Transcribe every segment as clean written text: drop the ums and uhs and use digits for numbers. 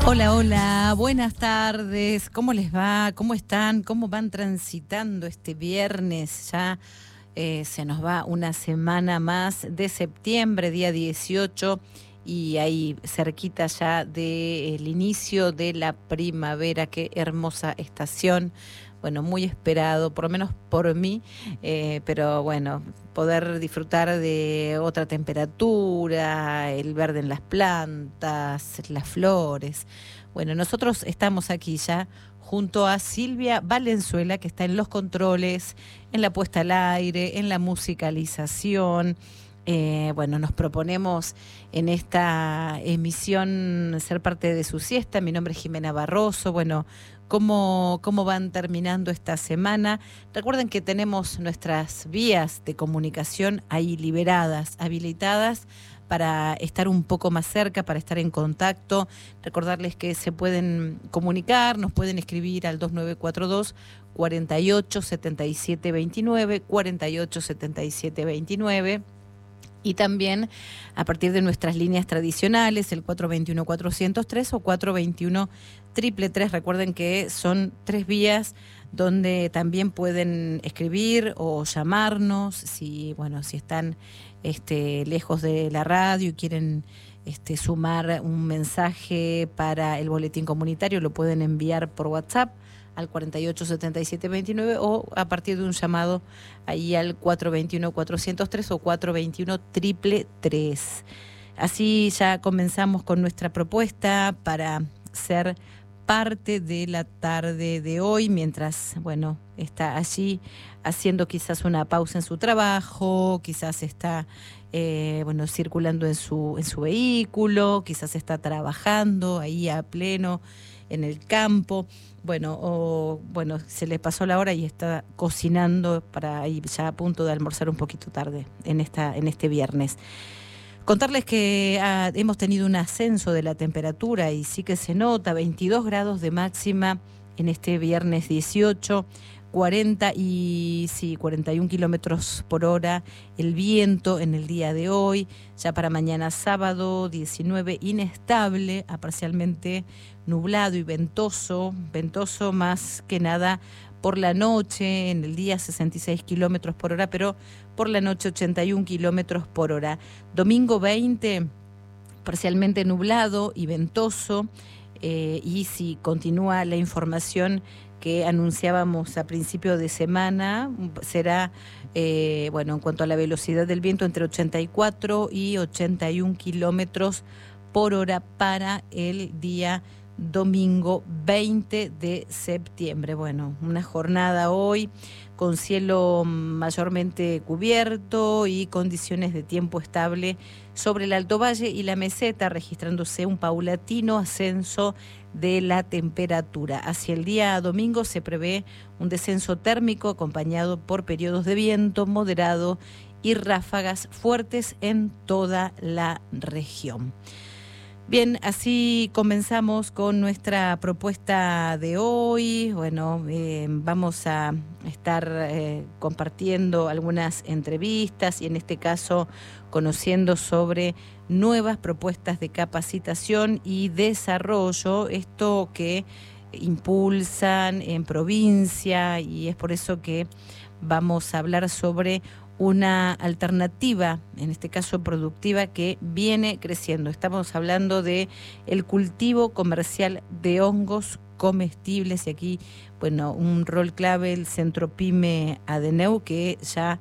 Hola, hola, buenas tardes. ¿Cómo les va? ¿Cómo están? ¿Cómo van transitando este viernes? Ya se nos va una semana más de septiembre, día 18, y ahí cerquita ya del inicio de la primavera. Qué hermosa estación. Bueno, muy esperado, por lo menos por mí, pero bueno, poder disfrutar de otra temperatura, el verde en las plantas, las flores. Bueno, nosotros estamos aquí ya junto a Silvia Valenzuela, que está en los controles, en la puesta al aire, en la musicalización. Bueno, nos proponemos en esta emisión ser parte de su siesta. Mi nombre es Jimena Barroso. Bueno, ¿cómo van terminando esta semana? Recuerden que tenemos nuestras vías de comunicación ahí liberadas, habilitadas, para estar un poco más cerca, para estar en contacto. Recordarles que se pueden comunicar, nos pueden escribir al 2942 48 77 29, 48 77 29. Y también a partir de nuestras líneas tradicionales, el 421-403 o 421-333. Recuerden que son 3 vías donde también pueden escribir o llamarnos si están lejos de la radio y quieren sumar un mensaje para el boletín comunitario. Lo pueden enviar por WhatsApp al 48 77 29 o a partir de un llamado ahí al 421-403 o 421-333. Así ya comenzamos con nuestra propuesta para ser parte de la tarde de hoy, mientras, está allí haciendo quizás una pausa en su trabajo, quizás está circulando en su vehículo, quizás está trabajando ahí a pleno en el campo, se le pasó la hora y está cocinando para ir ya a punto de almorzar un poquito tarde en este viernes. Contarles que hemos tenido un ascenso de la temperatura y sí que se nota, 22 grados de máxima en este viernes 18, 41 kilómetros por hora el viento en el día de hoy. Ya para mañana sábado 19, inestable, a parcialmente nublado y ventoso más que nada por la noche, en el día 66 kilómetros por hora, pero por la noche 81 kilómetros por hora. Domingo 20, parcialmente nublado y ventoso, y si continúa la información que anunciábamos a principio de semana, será, en cuanto a la velocidad del viento, entre 84 y 81 kilómetros por hora para el día domingo 20 de septiembre. Bueno, una jornada hoy con cielo mayormente cubierto y condiciones de tiempo estable sobre el Alto Valle y la meseta, registrándose un paulatino ascenso de la temperatura. Hacia el día domingo se prevé un descenso térmico acompañado por periodos de viento moderado y ráfagas fuertes en toda la región. Bien, así comenzamos con nuestra propuesta de hoy. Vamos a estar compartiendo algunas entrevistas y en este caso conociendo sobre nuevas propuestas de capacitación y desarrollo, esto que impulsan en provincia, y es por eso que vamos a hablar sobre una alternativa, en este caso productiva, que viene creciendo. Estamos hablando de el cultivo comercial de hongos comestibles y aquí, un rol clave el Centro Pyme Adeneu, que ya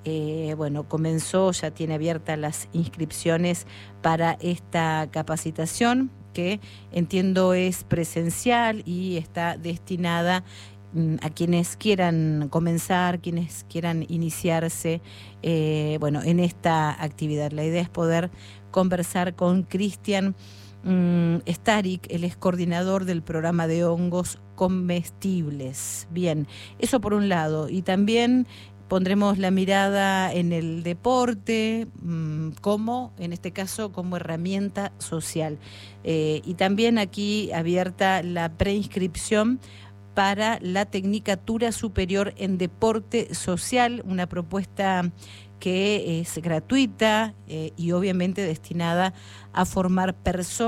comenzó, ya tiene abiertas las inscripciones para esta capacitación, que entiendo es presencial y está destinada a quienes quieran comenzar, quienes quieran iniciarse en esta actividad. La idea es poder conversar con Cristian Starik, él es coordinador del programa de hongos comestibles. Bien, eso por un lado. Y también pondremos la mirada en el deporte, en este caso, como herramienta social. Y también aquí abierta la preinscripción para la Tecnicatura Superior en Deporte Social, una propuesta que es gratuita y obviamente destinada a formar personas